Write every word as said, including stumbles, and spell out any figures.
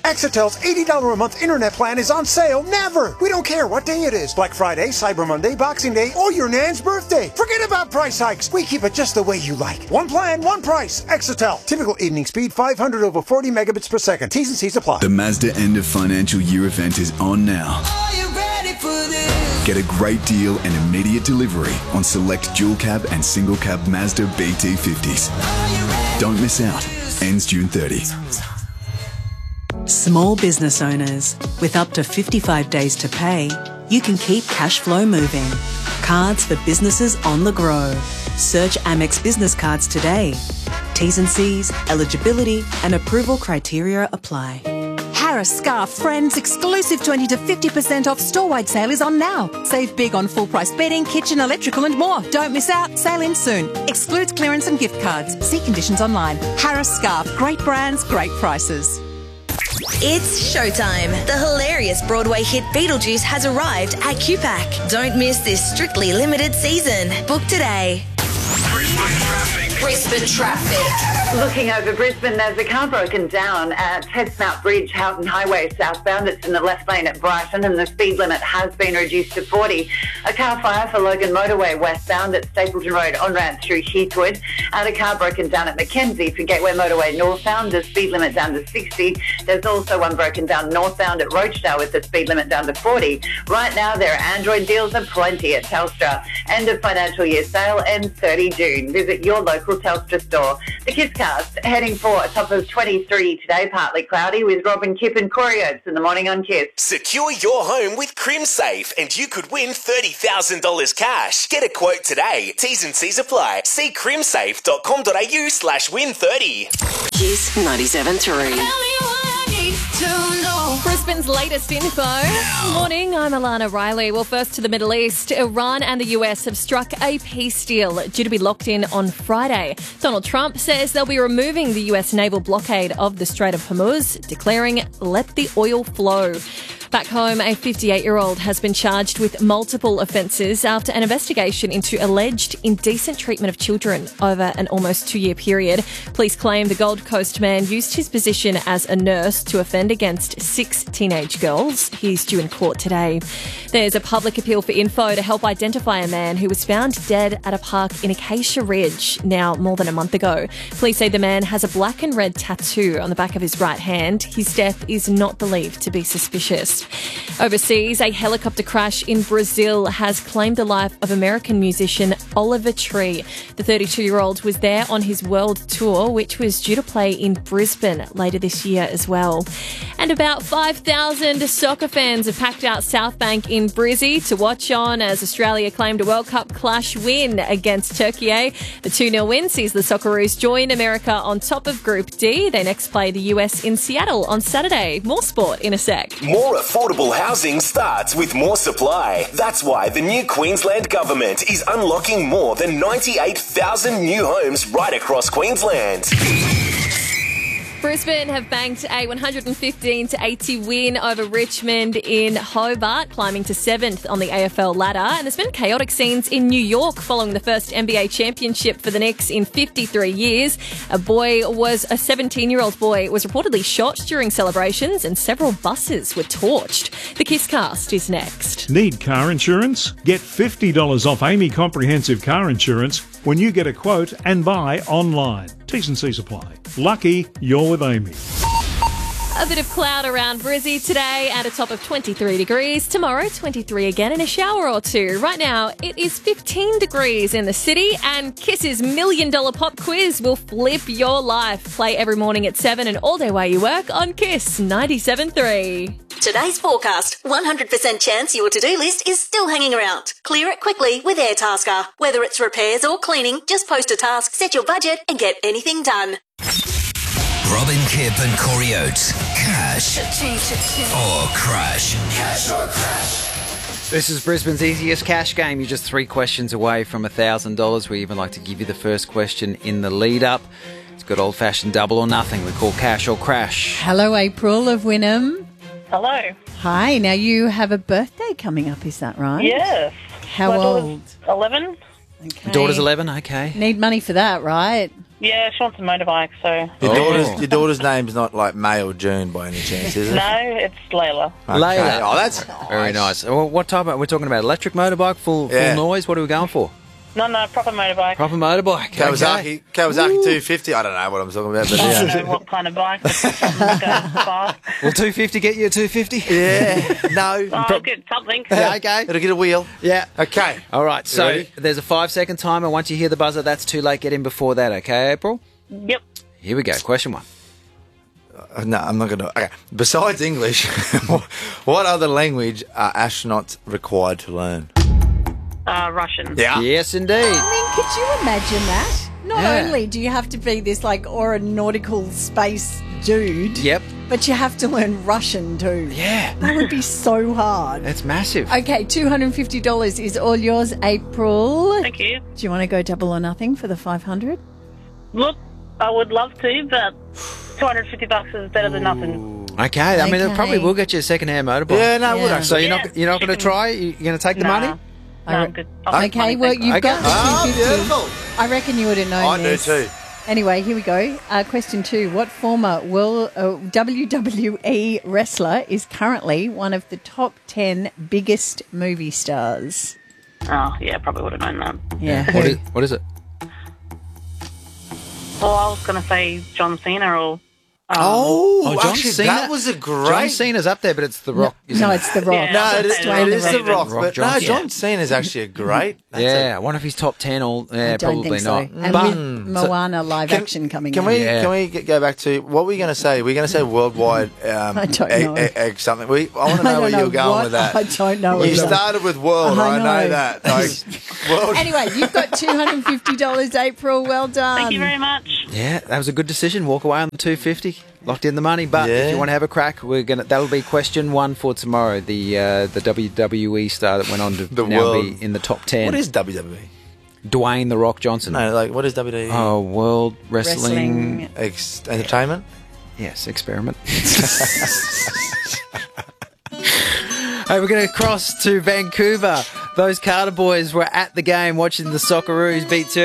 Exatel's eighty dollars a month internet plan is on sale never. We don't care what day it is. Black Friday, Cyber Monday, Boxing Day, or your nan's birthday. Forget about price hikes. We keep it just the way you like. One plan, one price. Exatel. Typical evening speed five hundred over forty megabits per second. T's and C's apply. The Mazda end of financial year event is on now. Are you ready for this? Get a great deal and immediate delivery on select dual cab and single cab Mazda B T fifties. Don't miss out. Ends June thirtieth. Small business owners, with up to fifty-five days to pay, you can keep cash flow moving. Cards for businesses on the go. Search Amex Business Cards today. T's and C's, eligibility and approval criteria apply. Harris Scarf Friends exclusive twenty to fifty percent off store-wide sale is on now. Save big on full-price bedding, kitchen, electrical and more. Don't miss out. Sale ends soon. Excludes clearance and gift cards. See conditions online. Harris Scarf. Great brands, great prices. It's showtime. The hilarious Broadway hit Beetlejuice has arrived at Q PAC. Don't miss this strictly limited season. Book today. Brisbane traffic. Brisbane traffic. Looking over Brisbane, there's a car broken down at Headsmount Bridge, Houghton Highway southbound. It's in the left lane at Brighton and the speed limit has been reduced to forty. A car fire for Logan Motorway westbound at Stapleton Road on-ramp through Heathwood. And a car broken down at Mackenzie for Gateway Motorway northbound, the speed limit down to sixty. There's also one broken down northbound at Rochdale with the speed limit down to forty. Right now, there are Android deals aplenty at Telstra. End of financial year sale ends thirty June. Visit your local Telstra store. The Kisscast heading for a top of twenty-three today, partly cloudy, with Robin Kipp and Corey Oates in the morning on Kiss. Secure your home with CrimSafe and you could win thirty thousand dollars cash. Get a quote today. T's and C's apply. See crimsafe dot com dot a u slash win thirty. Kiss ninety-seven three. Brisbane's latest info. Morning, I'm Alana Riley. Well, first to the Middle East. Iran and the U S have struck a peace deal due to be locked in on Friday. Donald Trump says they'll be removing the U S naval blockade of the Strait of Hormuz, declaring, let the oil flow. Back home, a fifty-eight-year-old has been charged with multiple offences after an investigation into alleged indecent treatment of children over an almost two-year period. Police claim the Gold Coast man used his position as a nurse to offend against six teenage girls. He's due in court today. There's a public appeal for info to help identify a man who was found dead at a park in Acacia Ridge now more than a month ago. Police say the man has a black and red tattoo on the back of his right hand. His death is not believed to be suspicious. Overseas, a helicopter crash in Brazil has claimed the life of American musician Oliver Tree. The thirty-two-year-old was there on his world tour, which was due to play in Brisbane later this year as well. And about five thousand soccer fans have packed out South Bank in Brizzy to watch on as Australia claimed a World Cup clash win against Turkey. The two nil win sees the Socceroos join America on top of Group D. They next play the U S in Seattle on Saturday. More sport in a sec. More affordable housing starts with more supply. That's why the new Queensland government is unlocking more than ninety-eight thousand new homes right across Queensland. Brisbane have banked a one hundred fifteen to eighty win over Richmond in Hobart, climbing to seventh on the A F L ladder. And there's been chaotic scenes in New York following the first N B A championship for the Knicks in fifty-three years. A boy was a seventeen-year-old boy was reportedly shot during celebrations, and several buses were torched. The Kisscast is next. Need car insurance? Get fifty dollars off Amy Comprehensive Car Insurance when you get a quote and buy online. T's and C's apply. Lucky you're with Amy. A bit of cloud around Brizzy today at a top of twenty-three degrees. Tomorrow, twenty-three again and a shower or two. Right now, it is fifteen degrees in the city, and Kiss's Million Dollar Pop Quiz will flip your life. Play every morning at seven and all day while you work on Kiss ninety-seven three. Today's forecast. one hundred percent chance your to-do list is still hanging around. Clear it quickly with Airtasker. Whether it's repairs or cleaning, just post a task, set your budget and get anything done. Robin Kipp and Corey Oates. Cash or crash. Cash or crash. This is Brisbane's easiest cash game. You're just three questions away from one thousand dollars. We even like to give you the first question in the lead-up. It's got old-fashioned double or nothing. We call cash or crash. Hello, April of Wynnum. Hello. Hi. Now, you have a birthday coming up, is that right? Yes. How My old? eleven. Okay. Daughter's eleven, okay. Need money for that, right? Yeah, she wants a motorbike, so... Your, Oh. daughter's, your daughter's name's not like May or June by any chance, is it? No, it's Layla. Okay. Layla. Oh, that's Very nice. Well, what type of, we're talking about electric motorbike, full, Yeah. full noise? What are we going for? No, no, proper motorbike. Proper motorbike. Kawasaki, Okay. Kawasaki two fifty. I don't know what I'm talking about, but I don't yeah. know what kind of bike, but something that goes fast. Will two fifty get you a two fifty? Yeah. No. Oh, I'll get something. Yeah, okay. It'll get a wheel. Yeah. Okay. All right, so ready? there's a five second timer. Once you hear the buzzer, that's too late. Get in before that, okay, April? Yep. Here we go. Question one. Uh, no, I'm not going to. Okay. Besides English, what other language are astronauts required to learn? Uh, Russian. Yeah. Yes, indeed. I mean, could you imagine that? Not Yeah. only do you have to be this like aeronautical space dude, Yep. but you have to learn Russian too. Yeah. That would be so hard. That's massive. Okay, two hundred fifty dollars is all yours, April. Thank you. Do you want to go double or nothing for the five hundred? Look, I would love to, but two hundred fifty bucks is better than nothing. Okay, I mean, it Okay. probably will get you a second-hand motorbike. Yeah, no, it would Yeah. actually. So you're Yeah, not you're not going to chicken. try? You're going to take the Nah. money? No, I'm good. I'll take Okay, money, well, thank you. you've Okay. got the Oh, two fifty. beautiful. I reckon you would have known I do this. too. Anyway, here we go. Uh, question two. What former world, uh, W W E wrestler is currently one of the top ten biggest movie stars? Oh, yeah, probably would have known that. Yeah. What is, what is it? Well, I was going to say John Cena or... Um, Oh, Oh, John actually, Cena? that was a great. John Cena's up there, but it's The Rock. isn't No, it? it's The Rock. Yeah. No, it is, Dwayne it is The the Rock. Rock, Rock but no, Johnson. John Cena's actually a great. That's Yeah, one of his top ten. All yeah, I don't probably think so. not. And But with Moana live Can- action coming Can out. we Yeah. can we get, go back to what were we going to say? We're going to say worldwide. Um, I don't egg, know. egg, egg something. We, I want to I know don't where know you're going what- with that. I don't know You either. started with world. I I know, know. that. Like, world. Anyway, you've got two hundred fifty dollars, April. Well done. Thank you very much. Yeah, that was a good decision. Walk away on the two fifty. Locked in the money. But Yeah. if you want to have a crack, we're gonna. That'll be question one for tomorrow. The uh, the W W E star that went on to The now world- be in the top ten. What is W W E? Dwayne The Rock Johnson? No, like what is W W E? Oh, World Wrestling. Wrestling. Ex- entertainment. Yes, experiment. Hey, we're going to cross to Vancouver. Those Carter boys were at the game watching the Socceroos beat Turkey.